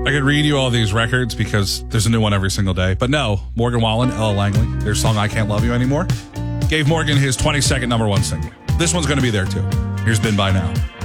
I could read you all these records because there's a new one every single day. But no, Morgan Wallen, Ella Langley, their song I Can't Love You Anymore, gave Morgan his 22nd number one single. This one's going to be there too. Here's Been By Now.